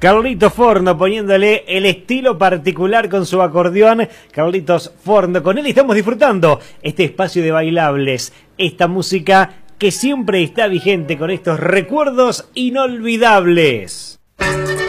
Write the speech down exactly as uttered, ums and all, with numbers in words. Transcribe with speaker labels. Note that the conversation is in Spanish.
Speaker 1: Carlitos Forno poniéndole el estilo particular con su acordeón. Carlitos Forno, con él estamos disfrutando este espacio de bailables, esta música que siempre está vigente con estos recuerdos inolvidables.